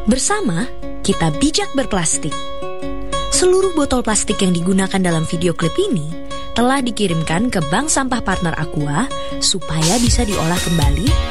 Bersama, kita bijak berplastik. Seluruh botol plastik yang digunakan dalam video klip ini telah dikirimkan ke Bank Sampah Partner Aqua supaya bisa diolah kembali